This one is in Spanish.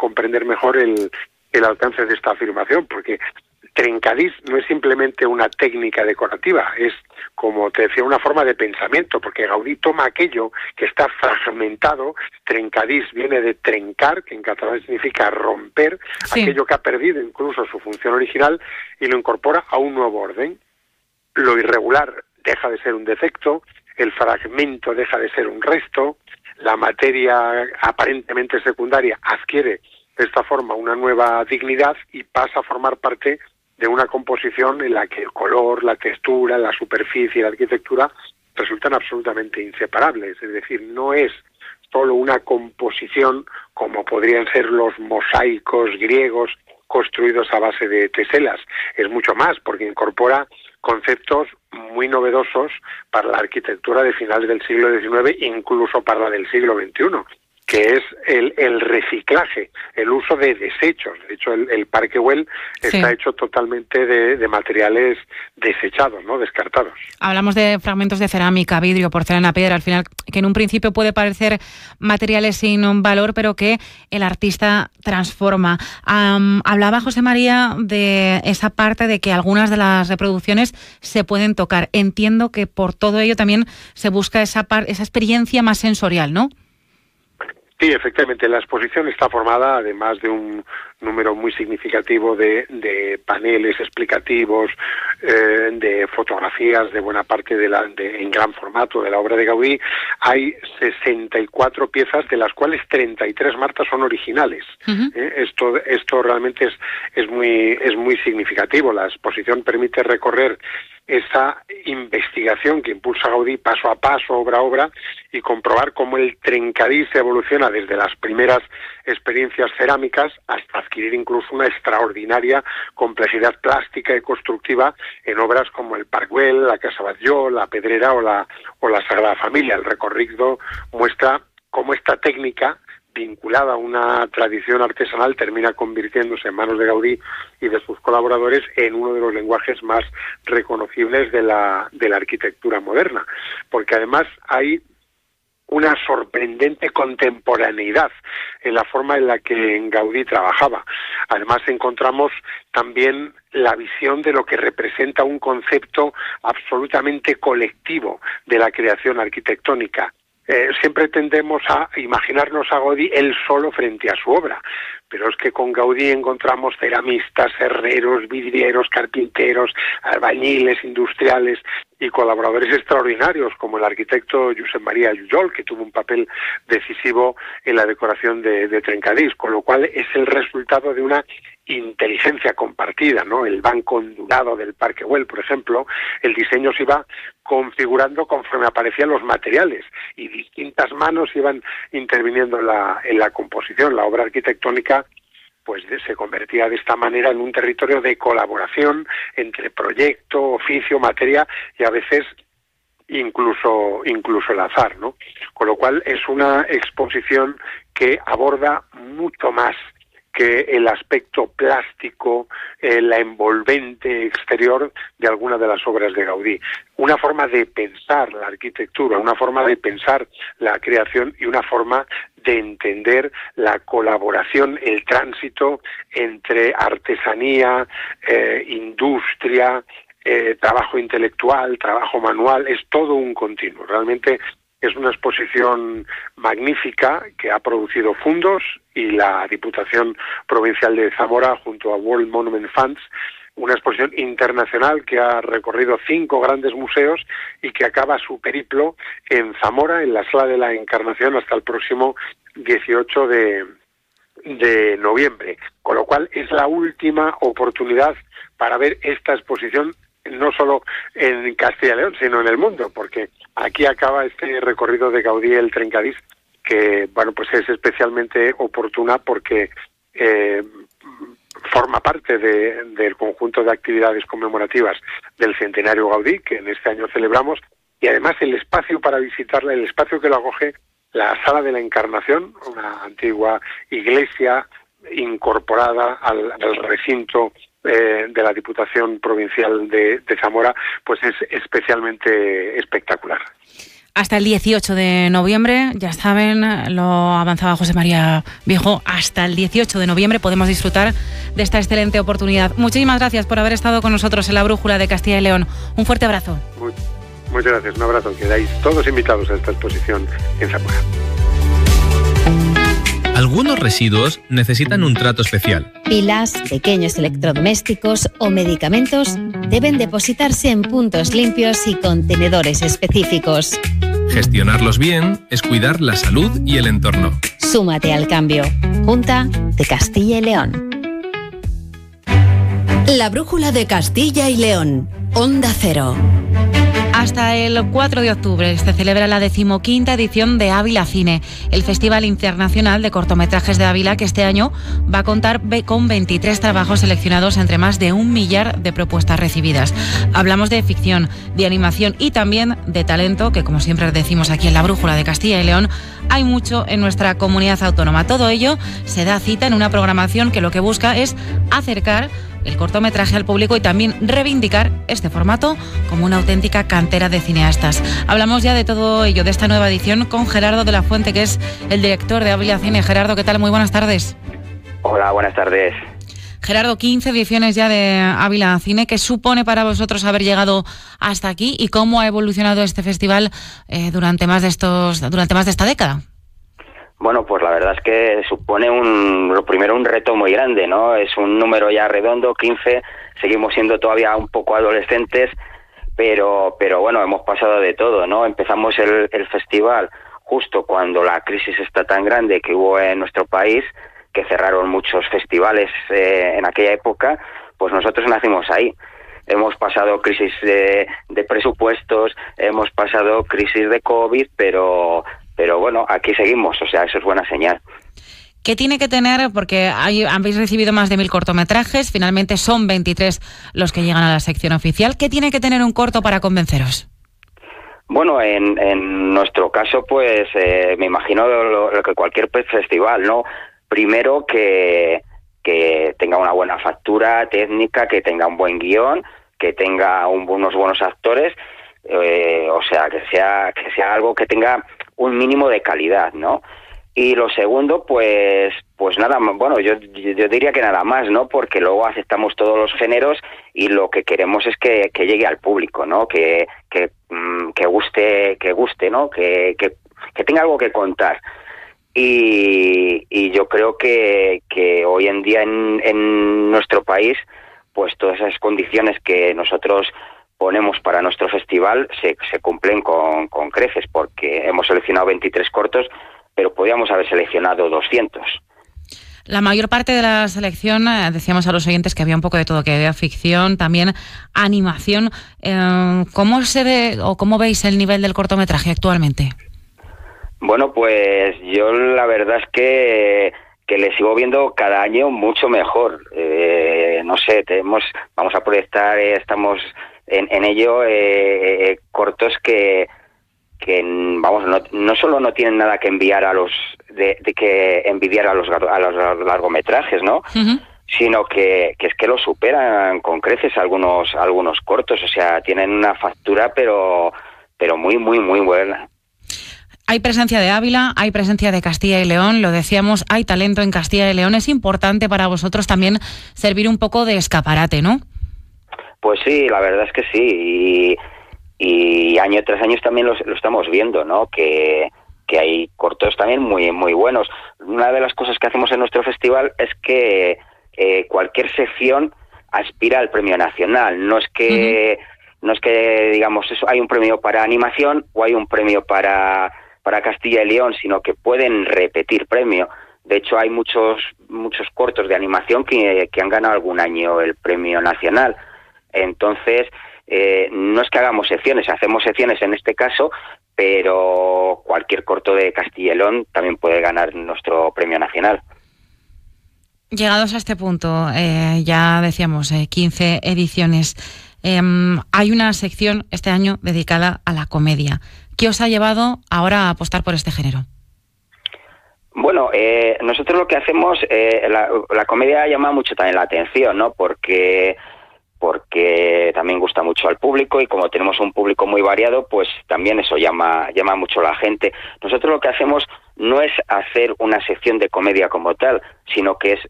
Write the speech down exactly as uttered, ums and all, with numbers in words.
comprender mejor el, el alcance de esta afirmación, porque trencadís no es simplemente una técnica decorativa, es, como te decía, una forma de pensamiento, porque Gaudí toma aquello que está fragmentado. Trencadís viene de trencar, que en catalán significa romper, sí. aquello que ha perdido incluso su función original, y lo incorpora a un nuevo orden. Lo irregular deja de ser un defecto, el fragmento deja de ser un resto, la materia aparentemente secundaria adquiere de esta forma una nueva dignidad y pasa a formar parte de una composición en la que el color, la textura, la superficie, la arquitectura resultan absolutamente inseparables. Es decir, no es solo una composición como podrían ser los mosaicos griegos construidos a base de teselas. Es mucho más, porque incorpora conceptos muy novedosos para la arquitectura de finales del siglo diecinueve, incluso para la del siglo veintiuno, que es el, el reciclaje, el uso de desechos. De hecho, el, el Parque Güell está sí. hecho totalmente de, de materiales desechados, ¿no? Descartados. Hablamos de fragmentos de cerámica, vidrio, porcelana, piedra, al final, que en un principio puede parecer materiales sin un valor, pero que el artista transforma. Um, hablaba José María de esa parte de que algunas de las reproducciones se pueden tocar. Entiendo que por todo ello también se busca esa, par, esa experiencia más sensorial, ¿no? Sí, efectivamente, la exposición está formada, además de un número muy significativo de, de paneles explicativos, eh, de fotografías de buena parte de la, de, en gran formato de la obra de Gaudí. Hay sesenta y cuatro piezas, de las cuales treinta y tres, Marta, son originales. Uh-huh. ¿Eh? Esto, esto realmente es, es muy, es muy significativo. La exposición permite recorrer esa investigación que impulsa Gaudí paso a paso, obra a obra, y comprobar cómo el trencadís evoluciona desde las primeras experiencias cerámicas hasta adquirir incluso una extraordinaria complejidad plástica y constructiva en obras como el Parc Güell, la Casa Batlló, la Pedrera o la, o la Sagrada Familia. El recorrido muestra cómo esta técnica, vinculada a una tradición artesanal, termina convirtiéndose en manos de Gaudí y de sus colaboradores en uno de los lenguajes más reconocibles de la, de la arquitectura moderna, porque además hay una sorprendente contemporaneidad en la forma en la que Gaudí trabajaba. Además encontramos también la visión de lo que representa un concepto absolutamente colectivo de la creación arquitectónica. Eh, siempre tendemos a imaginarnos a Gaudí él solo frente a su obra, pero es que con Gaudí encontramos ceramistas, herreros, vidrieros, carpinteros, albañiles, industriales y colaboradores extraordinarios como el arquitecto Josep María Jujol, que tuvo un papel decisivo en la decoración de, de Trencadís, con lo cual es el resultado de una inteligencia compartida, ¿no? El banco ondulado del Parque Güell, por ejemplo, el diseño se iba configurando conforme aparecían los materiales y distintas manos iban interviniendo en la, en la composición. La obra arquitectónica pues se convertía de esta manera en un territorio de colaboración entre proyecto, oficio, materia y a veces incluso incluso el azar, ¿no? Con lo cual es una exposición que aborda mucho más que el aspecto plástico, eh, la envolvente exterior de alguna de las obras de Gaudí. Una forma de pensar la arquitectura, una forma de pensar la creación y una forma de entender la colaboración, el tránsito entre artesanía, eh, industria, eh, trabajo intelectual, trabajo manual. Es todo un continuo. Realmente es una exposición magnífica que ha producido fundos y la Diputación Provincial de Zamora junto a World Monument Funds, una exposición internacional que ha recorrido cinco grandes museos y que acaba su periplo en Zamora, en la Sala de la Encarnación, hasta el próximo dieciocho de noviembre. Con lo cual es la última oportunidad para ver esta exposición, no solo en Castilla y León, sino en el mundo, porque aquí acaba este recorrido de Gaudí el Trencadís, que bueno, pues es especialmente oportuna porque eh, forma parte de, del conjunto de actividades conmemorativas del centenario Gaudí, que en este año celebramos, y además el espacio para visitarla, el espacio que lo acoge, la Sala de la Encarnación, una antigua iglesia incorporada al, al recinto eh, de la Diputación Provincial de, de Zamora, pues es especialmente espectacular. Hasta el dieciocho de noviembre, ya saben, lo avanzaba José María Viejo, hasta el dieciocho de noviembre podemos disfrutar de esta excelente oportunidad. Muchísimas gracias por haber estado con nosotros en la Brújula de Castilla y León. Un fuerte abrazo. Muy, muchas gracias, un abrazo. Quedáis todos invitados a esta exposición en Zamora. Algunos residuos necesitan un trato especial. Pilas, pequeños electrodomésticos o medicamentos deben depositarse en puntos limpios y contenedores específicos. Gestionarlos bien es cuidar la salud y el entorno. Súmate al cambio. Junta de Castilla y León. La Brújula de Castilla y León. Onda Cero. Hasta el cuatro de octubre se celebra la decimoquinta edición de Ávila Cine, el Festival Internacional de Cortometrajes de Ávila, que este año va a contar con veintitrés trabajos seleccionados entre más de un millar de propuestas recibidas. Hablamos de ficción, de animación y también de talento, que como siempre decimos aquí en la Brújula de Castilla y León, hay mucho en nuestra comunidad autónoma. Todo ello se da cita en una programación que lo que busca es acercar el cortometraje al público y también reivindicar este formato como una auténtica cantera de cineastas. Hablamos ya de todo ello, de esta nueva edición, con Gerardo de la Fuente, que es el director de Ávila Cine. Gerardo, ¿qué tal? Muy buenas tardes. Hola, buenas tardes. Gerardo, quince ediciones ya de Ávila Cine. ¿Qué supone para vosotros haber llegado hasta aquí y cómo ha evolucionado este festival eh, durante más de estos, durante más de esta década? Bueno, pues la verdad es que supone un, lo primero un reto muy grande, ¿no? Es un número ya redondo, quince, seguimos siendo todavía un poco adolescentes, pero pero bueno, hemos pasado de todo, ¿no? Empezamos el, el festival justo cuando la crisis está tan grande que hubo en nuestro país, que cerraron muchos festivales eh, en aquella época, pues nosotros nacimos ahí. Hemos pasado crisis de, de presupuestos, hemos pasado crisis de COVID, pero... Pero bueno, aquí seguimos, o sea, eso es buena señal. ¿Qué tiene que tener? Porque hay, habéis recibido más de mil cortometrajes, finalmente son veintitrés los que llegan a la sección oficial. ¿Qué tiene que tener un corto para convenceros? Bueno, en, en nuestro caso, pues eh, me imagino lo, lo que cualquier festival, ¿no? Primero que, que tenga una buena factura técnica, que tenga un buen guión, que tenga un, unos buenos actores, eh, o sea, que sea, que sea algo que tenga un mínimo de calidad, ¿no? Y lo segundo, pues pues nada más, bueno, yo, yo diría que nada más, ¿no? Porque luego aceptamos todos los géneros y lo que queremos es que, que llegue al público, ¿no? Que que, que guste, que guste, ¿no? Que, que, que tenga algo que contar. Y, y yo creo que, que hoy en día en, en nuestro país, pues todas esas condiciones que nosotros ponemos para nuestro festival se, se cumplen con, con creces, porque hemos seleccionado veintitrés cortos, pero podíamos haber seleccionado doscientos. La mayor parte de la selección, eh, decíamos a los oyentes que había un poco de todo, que había ficción, también animación. Eh, ¿Cómo se ve o cómo veis el nivel del cortometraje actualmente? Bueno, pues yo la verdad es que, que le sigo viendo cada año mucho mejor. Eh, no sé, tenemos, vamos a proyectar, eh, estamos... En, en ello eh, eh, cortos que que vamos no, no solo no tienen nada que enviar a los de, de que envidiar a los a los largometrajes, ¿no? Uh-huh. Sino que, que es que lo superan con creces algunos algunos cortos, o sea, tienen una factura pero pero muy muy muy buena. Hay presencia de Ávila, hay presencia de Castilla y León, lo decíamos, hay talento en Castilla y León. Es importante para vosotros también servir un poco de escaparate, ¿no? Pues sí, la verdad es que sí, y, y año tras año también lo, lo estamos viendo, ¿no? Que, que hay cortos también muy muy buenos. Una de las cosas que hacemos en nuestro festival es que eh, cualquier sección aspira al premio nacional. No es que uh-huh. no es que digamos eso, hay un premio para animación o hay un premio para para Castilla y León, sino que pueden repetir premio. De hecho, hay muchos muchos cortos de animación que, que han ganado algún año el premio nacional. Entonces, eh, no es que hagamos secciones, hacemos secciones en este caso, pero cualquier corto de Castilla y León también puede ganar nuestro premio nacional. Llegados a este punto, eh, ya decíamos, eh, quince ediciones, eh, hay una sección este año dedicada a la comedia. ¿Qué os ha llevado ahora a apostar por este género? Bueno, eh, nosotros lo que hacemos, eh, la, la comedia llama mucho también la atención, ¿no? Porque... porque también gusta mucho al público, y como tenemos un público muy variado, pues también eso llama llama mucho a la gente. Nosotros lo que hacemos no es hacer una sección de comedia como tal, sino que es